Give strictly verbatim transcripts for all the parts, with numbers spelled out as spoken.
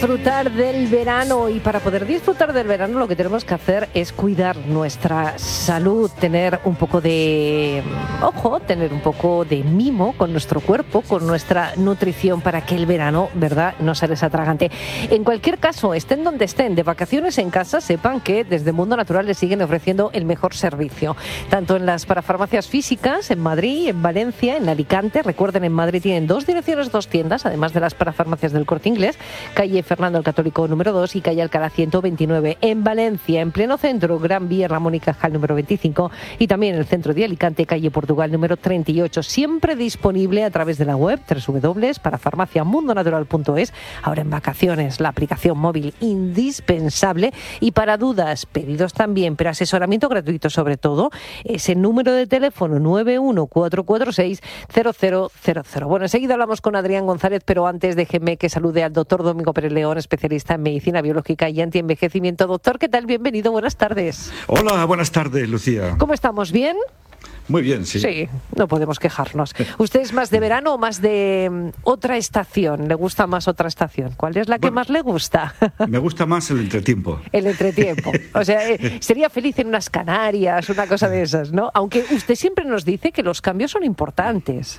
disfrutar del verano, y para poder disfrutar del verano lo que tenemos que hacer es cuidar nuestra salud, tener un poco de ojo, tener un poco de mimo con nuestro cuerpo, con nuestra nutrición, para que el verano, ¿verdad?, no sea desatragante. En cualquier caso, estén donde estén, de vacaciones en casa, sepan que desde Mundo Natural les siguen ofreciendo el mejor servicio, tanto en las parafarmacias físicas, en Madrid, en Valencia, en Alicante. Recuerden, en Madrid tienen dos direcciones, dos tiendas, además de las parafarmacias del Corte Inglés, calle Fernando el Católico número dos y calle Alcalá ciento veintinueve. En Valencia, en pleno centro, Gran Vía Ramón y Cajal número veinticinco, y también en el centro de Alicante, calle Portugal número treinta y ocho. Siempre disponible a través de la web doble u doble u doble u punto parafarmaciamundonatural punto es. Ahora en vacaciones, la aplicación móvil indispensable. Y para dudas, pedidos también, pero asesoramiento gratuito sobre todo, ese número de teléfono nueve uno cuatro cuatro seis cero cero cero cero. Bueno, enseguida hablamos con Adrián González, pero antes déjeme que salude al doctor Domingo Pérez León, especialista en medicina biológica y antienvejecimiento. Doctor, ¿qué tal? Bienvenido, buenas tardes. Hola, buenas tardes, Lucía. ¿Cómo estamos? ¿Bien? Muy bien, sí. Sí, no podemos quejarnos. ¿Usted es más de verano o más de um, otra estación? ¿Le gusta más otra estación? ¿Cuál es la que bueno, más le gusta? Me gusta más el entretiempo. El entretiempo. O sea, eh, sería feliz en unas Canarias, una cosa de esas, ¿no? Aunque usted siempre nos dice que los cambios son importantes.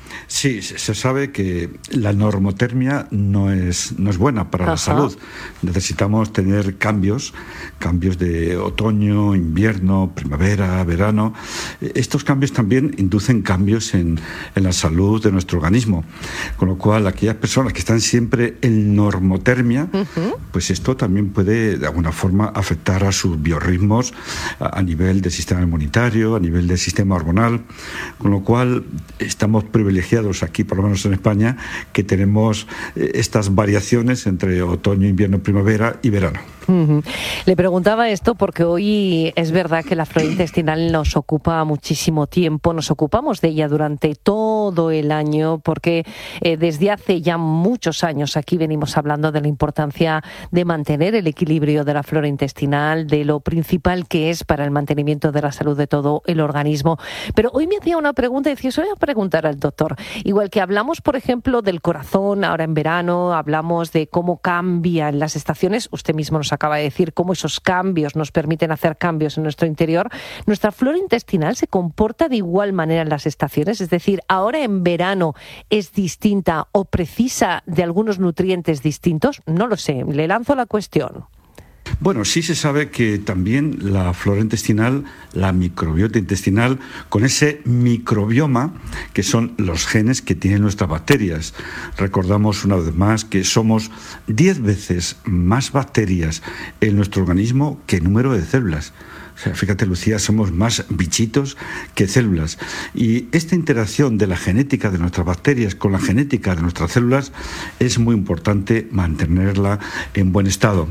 Sí, se sabe que la normotermia no es, no es buena para Ajá. la salud. Necesitamos tener cambios, cambios de otoño, invierno, primavera, verano. Estos cambios también inducen cambios en, en la salud de nuestro organismo. Con lo cual, aquellas personas que están siempre en normotermia, uh-huh. pues esto también puede de alguna forma afectar a sus biorritmos a, a nivel del sistema inmunitario, a nivel del sistema hormonal. Con lo cual, estamos privilegiados aquí, por lo menos en España, que tenemos estas variaciones entre otoño, invierno, primavera y verano. Uh-huh. Le preguntaba esto porque hoy es verdad que la flora intestinal nos ocupa muchísimo tiempo, nos ocupamos de ella durante todo el año, porque eh, desde hace ya muchos años aquí venimos hablando de la importancia de mantener el equilibrio de la flora intestinal, de lo principal que es para el mantenimiento de la salud de todo el organismo. Pero hoy me hacía una pregunta y decía, eso voy a preguntar al doctor. Igual que hablamos, por ejemplo, del corazón ahora en verano, hablamos de cómo cambian las estaciones, usted mismo nos acaba de decir cómo esos cambios nos permiten hacer cambios en nuestro interior. ¿Nuestra flora intestinal se comporta de igual manera en las estaciones? Es decir, ¿ahora en verano es distinta o precisa de algunos nutrientes distintos? No lo sé, le lanzo la cuestión. Bueno, sí se sabe que también la flora intestinal, la microbiota intestinal, con ese microbioma que son los genes que tienen nuestras bacterias. Recordamos una vez más que somos diez veces más bacterias en nuestro organismo que número de células. O sea, fíjate, Lucía, somos más bichitos que células. Y esta interacción de la genética de nuestras bacterias con la genética de nuestras células es muy importante mantenerla en buen estado.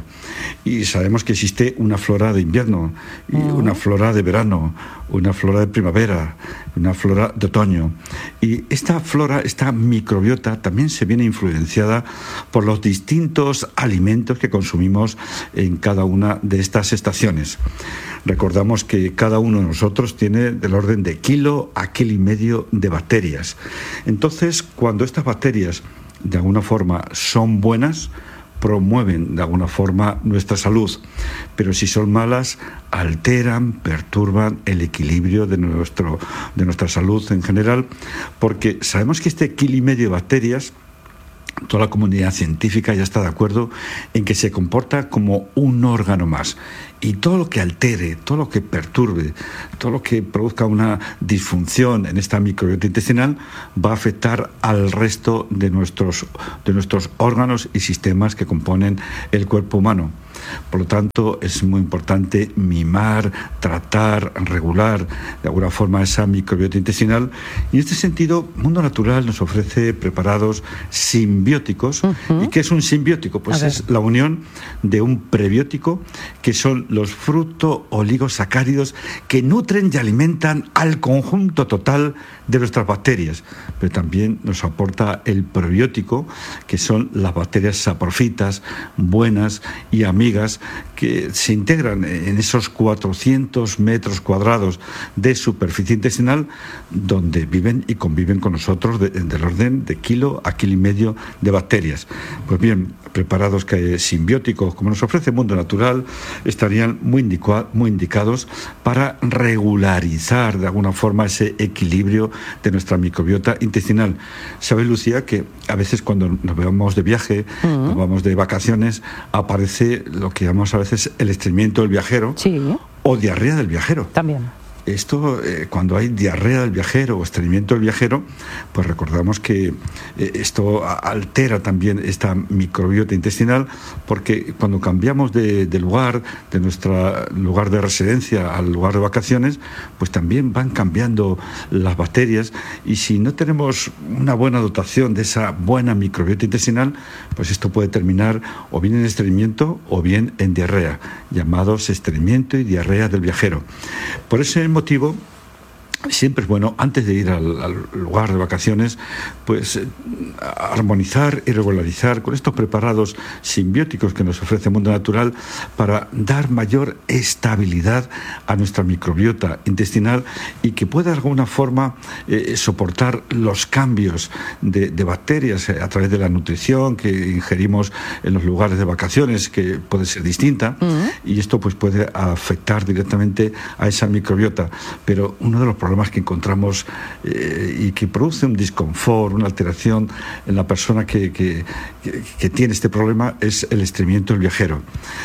Y sabemos que existe una flora de invierno, y una flora de verano, una flora de primavera, una flora de otoño. Y esta flora, esta microbiota, también se viene influenciada por los distintos alimentos que consumimos en cada una de estas estaciones. Recordamos que cada uno de nosotros tiene del orden de kilo a kilo y medio de bacterias. Entonces, cuando estas bacterias de alguna forma son buenas, promueven de alguna forma nuestra salud, pero si son malas, alteran, perturban el equilibrio de, nuestro, de nuestra salud en general, porque sabemos que este kilo y medio de bacterias, toda la comunidad científica ya está de acuerdo en que se comporta como un órgano más. Y todo lo que altere, todo lo que perturbe, todo lo que produzca una disfunción en esta microbiota intestinal va a afectar al resto de nuestros, de nuestros órganos y sistemas que componen el cuerpo humano. Por lo tanto, es muy importante mimar, tratar, regular de alguna forma esa microbiota intestinal. Y en este sentido, Mundo Natural nos ofrece preparados simbióticos. Uh-huh. ¿Y qué es un simbiótico? Pues es la unión de un prebiótico, que son los fructooligosacáridos que nutren y alimentan al conjunto total de nuestras bacterias. Pero también nos aporta el probiótico, que son las bacterias saprofitas, buenas y amigas fibras que se integran en esos cuatrocientos metros cuadrados de superficie intestinal donde viven y conviven con nosotros de, del orden de kilo a kilo y medio de bacterias. Pues bien, preparados que, simbióticos como nos ofrece el mundo natural estarían muy, indica, muy indicados para regularizar de alguna forma ese equilibrio de nuestra microbiota intestinal. ¿Sabes, Lucía, que a veces cuando nos vamos de viaje, uh-huh. nos vamos de vacaciones, aparece lo que llamamos a veces el estreñimiento del viajero? Sí. O diarrea del viajero? También. Esto, eh, cuando hay diarrea del viajero o estreñimiento del viajero, pues recordamos que eh, esto altera también esta microbiota intestinal, porque cuando cambiamos de, de lugar, de nuestro lugar de residencia al lugar de vacaciones, pues también van cambiando las bacterias, y si no tenemos una buena dotación de esa buena microbiota intestinal, pues esto puede terminar o bien en estreñimiento o bien en diarrea, llamados estreñimiento y diarrea del viajero. Por ese motivo, siempre es bueno, antes de ir al, al lugar de vacaciones, pues eh, armonizar y regularizar con estos preparados simbióticos que nos ofrece el mundo natural para dar mayor estabilidad a nuestra microbiota intestinal y que pueda de alguna forma eh, soportar los cambios de, de bacterias a través de la nutrición que ingerimos en los lugares de vacaciones, que puede ser distinta, uh-huh. y esto pues puede afectar directamente a esa microbiota. Pero uno de los problemas problemas que encontramos eh, y que produce un disconfort, una alteración en la persona que, que, que, que tiene este problema es el estreñimiento del viajero.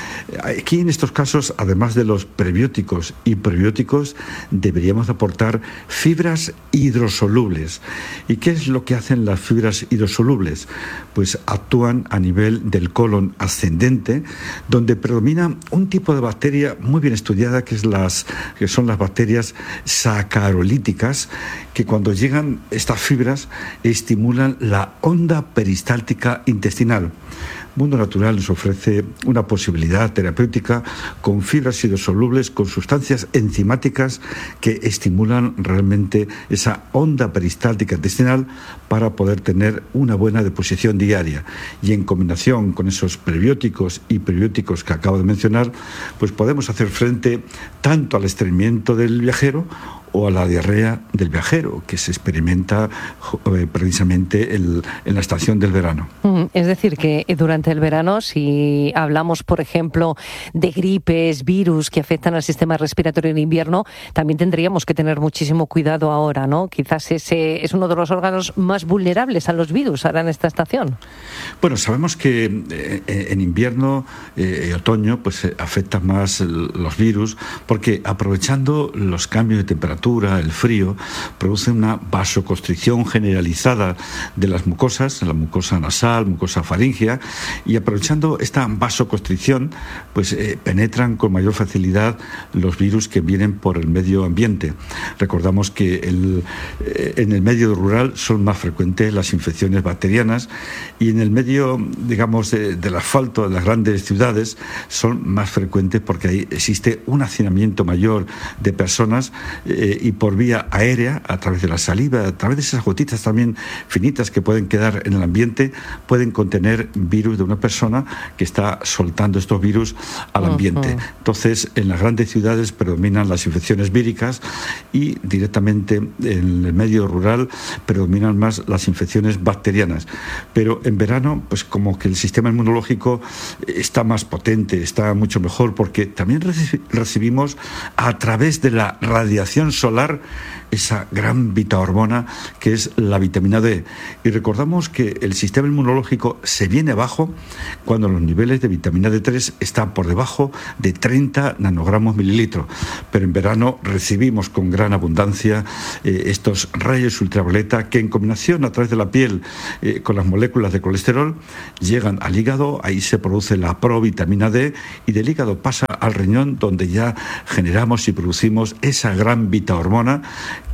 Aquí en estos casos, además de los prebióticos y probióticos, deberíamos aportar fibras hidrosolubles. ¿Y qué es lo que hacen las fibras hidrosolubles? Pues actúan a nivel del colon ascendente, donde predomina un tipo de bacteria muy bien estudiada, que, es las, que son las bacterias sacarolíticas, que cuando llegan estas fibras estimulan la onda peristáltica intestinal. Mundo Natural nos ofrece una posibilidad terapéutica con fibras hidrosolubles, con sustancias enzimáticas que estimulan realmente esa onda peristáltica intestinal para poder tener una buena deposición diaria. Y en combinación con esos prebióticos y prebióticos que acabo de mencionar, pues podemos hacer frente tanto al estreñimiento del viajero o a la diarrea del viajero, que se experimenta eh, precisamente el, en la estación del verano. Es decir, que durante el verano, si hablamos, por ejemplo, de gripes, virus que afectan al sistema respiratorio en invierno, también tendríamos que tener muchísimo cuidado ahora, ¿no? Quizás ese es uno de los órganos más vulnerables a los virus ahora en esta estación. Bueno, sabemos que eh, en invierno y eh, otoño pues eh, afectan más los virus, porque aprovechando los cambios de temperatura, el frío, produce una vasoconstricción generalizada de las mucosas, la mucosa nasal, mucosa faríngea, y aprovechando esta vasoconstricción, pues eh, penetran con mayor facilidad los virus que vienen por el medio ambiente. Recordamos que el, eh, en el medio rural son más frecuentes las infecciones bacterianas, y en el medio, digamos, de, del asfalto de las grandes ciudades son más frecuentes porque ahí existe un hacinamiento mayor de personas, eh, y por vía aérea, a través de la saliva, a través de esas gotitas también finitas que pueden quedar en el ambiente, pueden contener virus de una persona que está soltando estos virus al ambiente. Uh-huh. Entonces, en las grandes ciudades predominan las infecciones víricas, y directamente en el medio rural predominan más las infecciones bacterianas. Pero en verano, pues como que el sistema inmunológico está más potente, está mucho mejor, porque también recibimos a través de la radiación solar esa gran vitahormona que es la vitamina D. Y recordamos que el sistema inmunológico se viene abajo cuando los niveles de vitamina D tres están por debajo de treinta nanogramos mililitro. Pero en verano recibimos con gran abundancia eh, estos rayos ultravioleta que, en combinación a través de la piel eh, con las moléculas de colesterol, llegan al hígado. Ahí se produce la provitamina D, y del hígado pasa al riñón, donde ya generamos y producimos esa gran vitahormona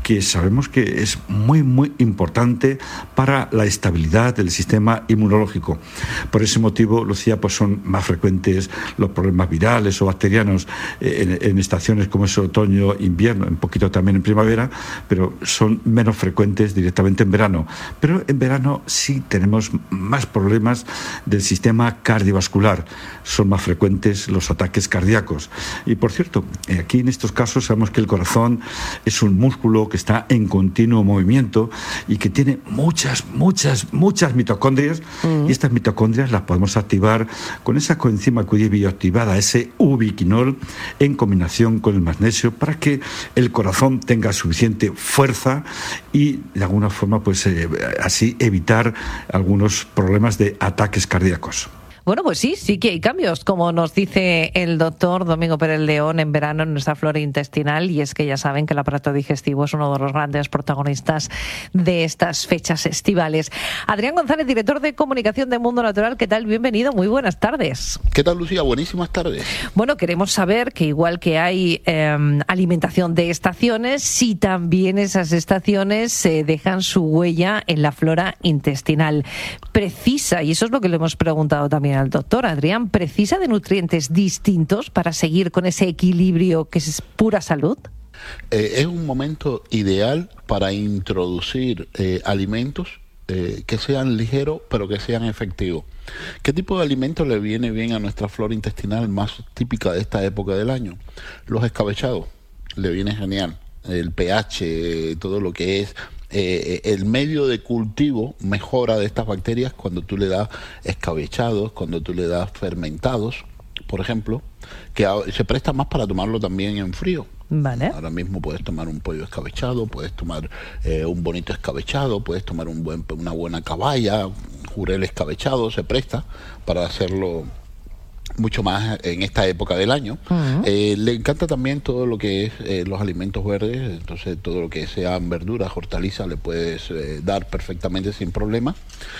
que sabemos que es muy, muy importante para la estabilidad del sistema inmunológico. Por ese motivo, Lucía, pues son más frecuentes los problemas virales o bacterianos en, en estaciones como es otoño, invierno, un poquito también en primavera, pero son menos frecuentes directamente en verano. Pero en verano sí tenemos más problemas del sistema cardiovascular. Son más frecuentes los ataques cardíacos. Y por cierto, aquí en estos casos sabemos que el corazón es un músculo que está en continuo movimiento y que tiene muchas, muchas, muchas mitocondrias, uh-huh. y estas mitocondrias las podemos activar con esa coenzima Q diez bioactivada, ese ubiquinol, en combinación con el magnesio, para que el corazón tenga suficiente fuerza y de alguna forma pues eh, así evitar algunos problemas de ataques cardíacos. Bueno, pues sí, sí que hay cambios, como nos dice el doctor Domingo Pérez León, en verano en nuestra flora intestinal, y es que ya saben que el aparato digestivo es uno de los grandes protagonistas de estas fechas estivales. Adrián González, director de comunicación de Mundo Natural, ¿qué tal? Bienvenido, muy buenas tardes. ¿Qué tal, Lucía? Buenísimas tardes. Bueno, queremos saber que igual que hay eh, alimentación de estaciones, si también esas estaciones eh, dejan su huella en la flora intestinal. Precisa, y eso es lo que le hemos preguntado también al doctor Adrián, ¿precisa de nutrientes distintos para seguir con ese equilibrio que es pura salud? Eh, es un momento ideal para introducir eh, alimentos eh, que sean ligeros pero que sean efectivos. ¿Qué tipo de alimento le viene bien a nuestra flora intestinal más típica de esta época del año? Los escabechados, le viene genial. El pH, todo lo que es eh, el medio de cultivo mejora de estas bacterias cuando tú le das escabechados, cuando tú le das fermentados, por ejemplo, que se presta más para tomarlo también en frío. Vale. Ahora mismo puedes tomar un pollo escabechado, puedes tomar eh, un bonito escabechado, puedes tomar un buen, una buena caballa, un jurel escabechado, se presta para hacerlo mucho más en esta época del año. Uh-huh. Eh, le encanta también todo lo que es eh, los alimentos verdes, entonces todo lo que sean verduras, hortalizas, le puedes eh, dar perfectamente sin problema.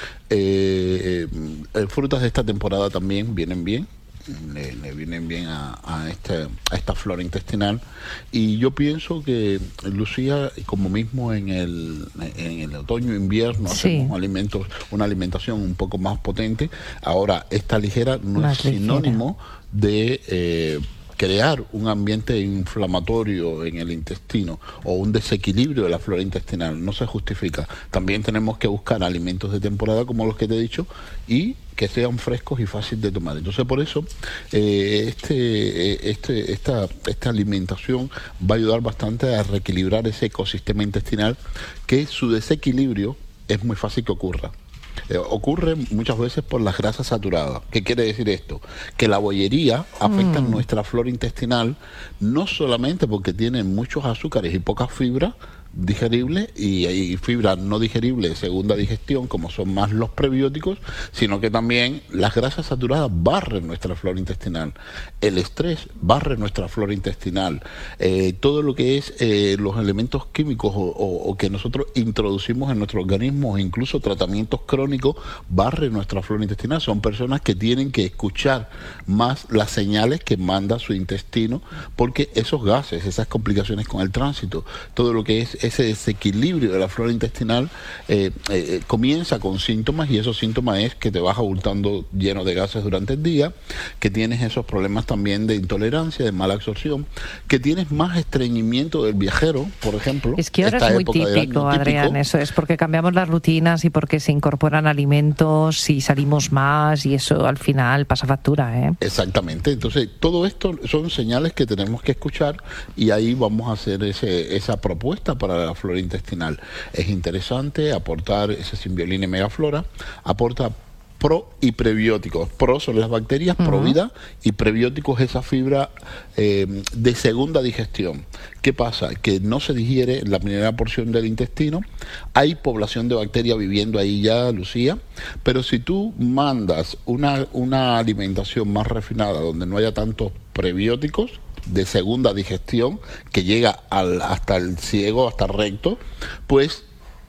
Eh, eh, frutas de esta temporada también vienen bien. Le, le vienen bien a, a, este, a esta flora intestinal, y yo pienso que, Lucía, como mismo en el, en el otoño invierno sí. hacemos alimentos, una alimentación un poco más potente, ahora esta ligera no más es sinónimo ligera. de eh, crear un ambiente inflamatorio en el intestino o un desequilibrio de la flora intestinal. No se justifica. También tenemos que buscar alimentos de temporada como los que te he dicho y que sean frescos y fáciles de tomar. Entonces, por eso eh, este, este, esta, esta alimentación va a ayudar bastante a reequilibrar ese ecosistema intestinal, que su desequilibrio es muy fácil que ocurra. Eh, ocurre muchas veces por las grasas saturadas. ¿Qué quiere decir esto? Que la bollería afecta mm. nuestra flora intestinal, no solamente porque tiene muchos azúcares y pocas fibras digeribles y, y fibras no digeribles de segunda digestión, como son más los prebióticos, sino que también las grasas saturadas barren nuestra flora intestinal, el estrés barre nuestra flora intestinal, eh, todo lo que es eh, los elementos químicos o, o, o que nosotros introducimos en nuestro organismo, incluso tratamientos crónicos, barre nuestra flora intestinal. Son personas que tienen que escuchar más las señales que manda su intestino, porque esos gases, esas complicaciones con el tránsito, todo lo que es ese desequilibrio de la flora intestinal eh, eh, comienza con síntomas, y esos síntomas es que te vas abultando lleno de gases durante el día, que tienes esos problemas también de intolerancia, de mala absorción, que tienes más estreñimiento del viajero, por ejemplo. Es que ahora es muy típico, Adrián, típico. Eso es porque cambiamos las rutinas y porque se incorporan alimentos y salimos más, y eso al final pasa factura, ¿eh? Exactamente. Entonces, todo esto son señales que tenemos que escuchar, y ahí vamos a hacer ese, esa propuesta para la flora intestinal. Es interesante aportar ese Symbiolina Megaflora, aporta pro y prebióticos. Pro son las bacterias, uh-huh. pro vida, y prebióticos esa fibra eh, de segunda digestión. ¿Qué pasa? Que no se digiere en la primera porción del intestino, hay población de bacterias viviendo ahí ya, Lucía, pero si tú mandas una, una alimentación más refinada, donde no haya tantos prebióticos de segunda digestión, que llega al, hasta el ciego, hasta el recto, pues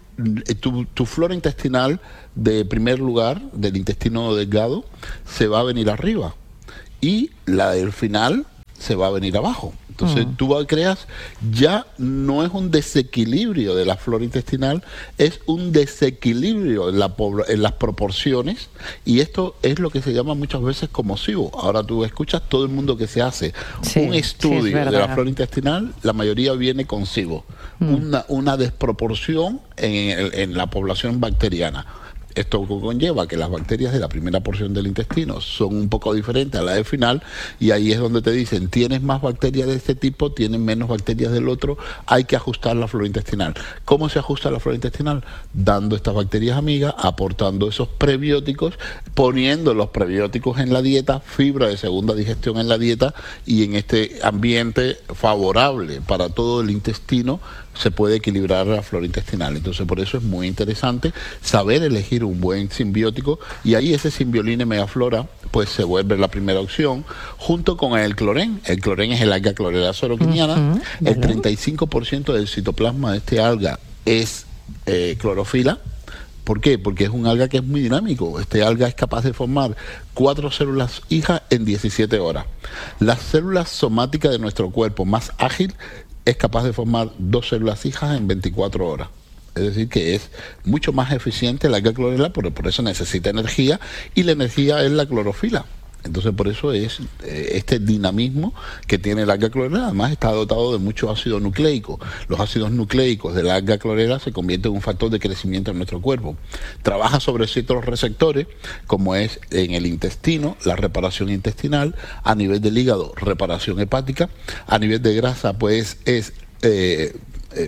tu, tu flora intestinal de primer lugar, del intestino delgado, se va a venir arriba, y la del final se va a venir abajo. Entonces mm. tú creas, ya no es un desequilibrio de la flora intestinal, es un desequilibrio en, la, en las proporciones, y esto es lo que se llama muchas veces como SIBO. Ahora tú escuchas todo el mundo que se hace sí, un estudio sí, de la flora intestinal, la mayoría viene con SIBO, mm. una, una desproporción en, en la población bacteriana. Esto conlleva que las bacterias de la primera porción del intestino son un poco diferentes a la del final, y ahí es donde te dicen, tienes más bacterias de este tipo, tienes menos bacterias del otro, hay que ajustar la flora intestinal. ¿Cómo se ajusta la flora intestinal? Dando estas bacterias amigas, aportando esos prebióticos, poniendo los prebióticos en la dieta, fibra de segunda digestión en la dieta, y en este ambiente favorable para todo el intestino se puede equilibrar la flora intestinal. Entonces por eso es muy interesante saber elegir un buen simbiótico, y ahí ese Symbioline Megaflora pues se vuelve la primera opción junto con el clorén. El clorén es el alga Chlorella soroquiniana. Uh-huh. El treinta y cinco por ciento del citoplasma de este alga es eh, clorofila. ¿Por qué? Porque es un alga que es muy dinámico. Este alga es capaz de formar cuatro células hijas en diecisiete horas. Las células somáticas de nuestro cuerpo más ágil es capaz de formar dos células hijas en veinticuatro horas. Es decir, que es mucho más eficiente el alga clorela, pero por eso necesita energía, y la energía es la clorofila. Entonces por eso es eh, este dinamismo que tiene el alga clorela. Además está dotado de mucho ácido nucleico. Los ácidos nucleicos del alga clorela se convierten en un factor de crecimiento en nuestro cuerpo. Trabaja sobre ciertos receptores, como es en el intestino, la reparación intestinal; a nivel del hígado, reparación hepática; a nivel de grasa, pues es eh, eh,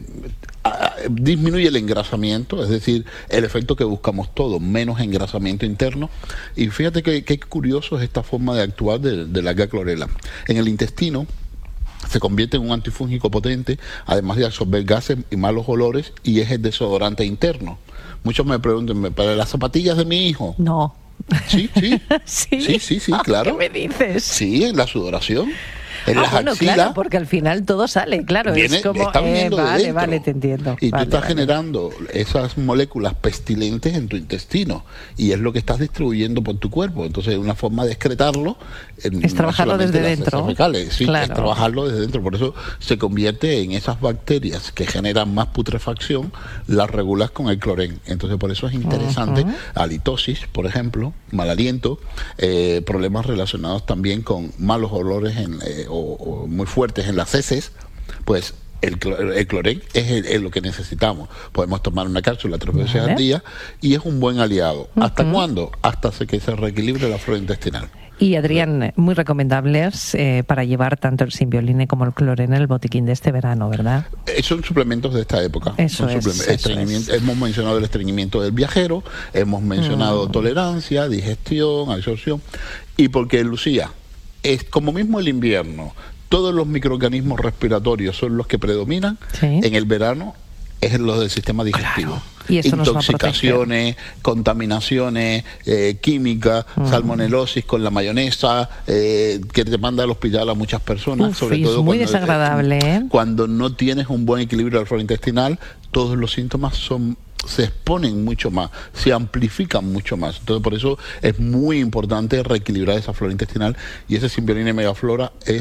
disminuye el engrasamiento, es decir, el efecto que buscamos todos, menos engrasamiento interno. Y fíjate que, que curioso es esta forma de actuar de, de la alga clorela. En el intestino se convierte en un antifúngico potente, además de absorber gases y malos olores, y es el desodorante interno. Muchos me preguntan, ¿para las zapatillas de mi hijo? No. Sí, sí. ¿Sí? Sí, sí, sí, claro. ¿Qué me dices? Sí, en la sudoración. En ah, las bueno, axilas, claro, porque al final todo sale, claro. Viene, es como, está viniendo eh, de vale, dentro. vale, te entiendo. Y vale, tú estás vale. generando esas moléculas pestilentes en tu intestino, y es lo que estás distribuyendo por tu cuerpo. Entonces, una forma de excretarlo en, es no trabajarlo desde dentro. Fecales, sí, claro. es trabajarlo desde dentro. Por eso se convierte en esas bacterias que generan más putrefacción, las regulas con el clorén. Entonces, por eso es interesante. Uh-huh. Halitosis, por ejemplo, mal aliento, eh, problemas relacionados también con malos olores en, eh, o, o muy fuertes en las heces, pues el, el clorén es, el, es lo que necesitamos. Podemos tomar una cápsula tres veces ¿Vale? al día, y es un buen aliado. Uh-huh. ¿Hasta cuándo? Hasta que se reequilibre la flora intestinal. Y Adrián, muy recomendables eh, para llevar tanto el Symbioline como el clorén en el botiquín de este verano, ¿verdad? Eh, son suplementos de esta época. Eso son es, eso es. Hemos mencionado el estreñimiento del viajero, hemos mencionado mm. tolerancia, digestión, absorción. Y porque, Lucía, es como mismo el invierno, todos los microorganismos respiratorios son los que predominan, ¿sí? En el verano es los del sistema digestivo. Claro. Y eso intoxicaciones, contaminaciones, eh, químicas, uh-huh. salmonelosis con la mayonesa, eh, que te manda al hospital a muchas personas. Uf, sobre todo es muy cuando, desagradable. ¿eh? Cuando no tienes un buen equilibrio de la flora intestinal, todos los síntomas son se exponen mucho más, se amplifican mucho más. Entonces, por eso es muy importante reequilibrar esa flora intestinal, y ese Symbioline Megaflora es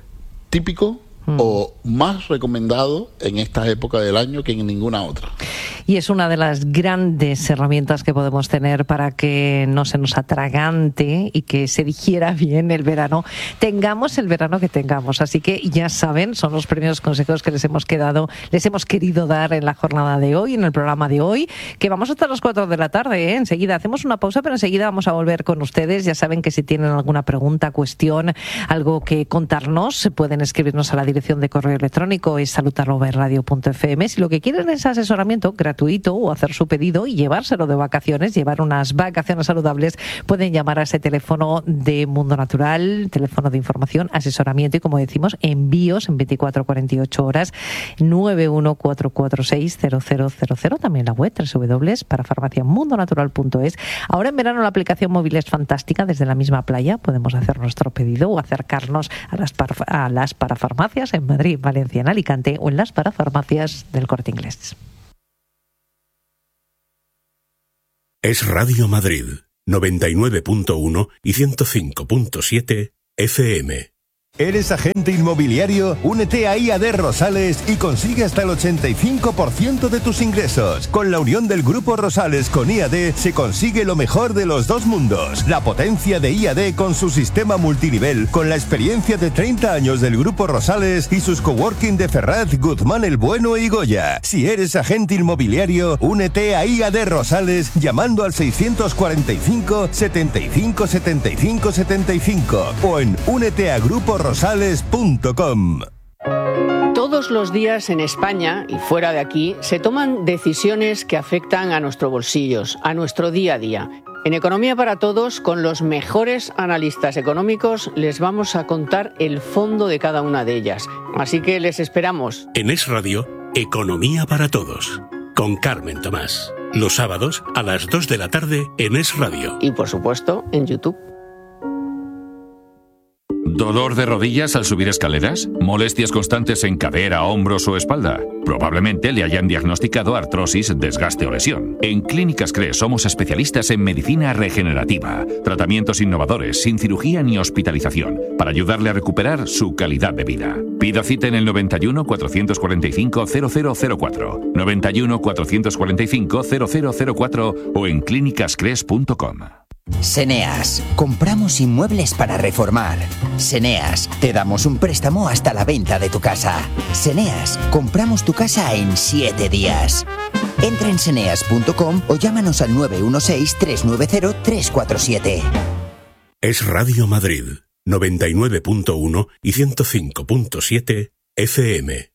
típico Mm. o más recomendado en esta época del año que en ninguna otra. Y es una de las grandes herramientas que podemos tener para que no se nos atragante y que se digiera bien el verano, tengamos el verano que tengamos. Así que ya saben, son los primeros consejos que les hemos quedado, les hemos querido dar en la jornada de hoy, en el programa de hoy, que vamos hasta las cuatro de la tarde, ¿eh? Enseguida hacemos una pausa, pero enseguida vamos a volver con ustedes. Ya saben que si tienen alguna pregunta, cuestión, algo que contarnos, pueden escribirnos a la dirección de correo electrónico es salud arroba radio punto f m. Si lo que quieren es asesoramiento gratuito o hacer su pedido y llevárselo de vacaciones, llevar unas vacaciones saludables, pueden llamar a ese teléfono de Mundo Natural, teléfono de información, asesoramiento y, como decimos, envíos en veinticuatro a cuarenta y ocho horas, nueve uno cuatro cuatro seis cero cero cero cero, también la web doble u doble u doble u para farmacia mundo natural punto es. Ahora en verano la aplicación móvil es fantástica, desde la misma playa podemos hacer nuestro pedido o acercarnos a las, par, a las parafarmacias en Madrid, Valencia, en Alicante o en las parafarmacias del Corte Inglés. Es Radio Madrid, noventa y nueve punto uno y ciento cinco punto siete F M. ¿Eres agente inmobiliario? Únete a I A D Rosales y consigue hasta el ochenta y cinco por ciento de tus ingresos. Con la unión del Grupo Rosales con I A D se consigue lo mejor de los dos mundos. La potencia de I A D con su sistema multinivel, con la experiencia de treinta años del Grupo Rosales y sus coworking de Ferraz, Guzmán el Bueno y Goya. Si eres agente inmobiliario, únete a I A D Rosales llamando al seiscientos cuarenta y cinco, setenta y cinco, setenta y cinco, setenta y cinco o en únete a grupo rosales punto com. Todos los días en España y fuera de aquí se toman decisiones que afectan a nuestros bolsillos, a nuestro día a día. En Economía para Todos, con los mejores analistas económicos, les vamos a contar el fondo de cada una de ellas. Así que les esperamos. En Es Radio, Economía para Todos, con Carmen Tomás. Los sábados a las dos de la tarde en Es Radio. Y por supuesto, en YouTube. ¿Dolor de rodillas al subir escaleras? ¿Molestias constantes en cadera, hombros o espalda? Probablemente le hayan diagnosticado artrosis, desgaste o lesión. En Clínicas Cres somos especialistas en medicina regenerativa, tratamientos innovadores, sin cirugía ni hospitalización, para ayudarle a recuperar su calidad de vida. Pida cita en el noventa y uno, cuatrocientos cuarenta y cinco, cero cero cero cuatro, noventa y uno, cuatrocientos cuarenta y cinco, cero cero cero cuatro o en clínicas cres punto com. Seneas, compramos inmuebles para reformar. Seneas, te damos un préstamo hasta la venta de tu casa. Seneas, compramos tu casa en siete días. Entra en seneas punto com o llámanos al nueve uno seis, tres nueve cero, tres cuatro siete. Es Radio Madrid, noventa y nueve punto uno y ciento cinco punto siete F M.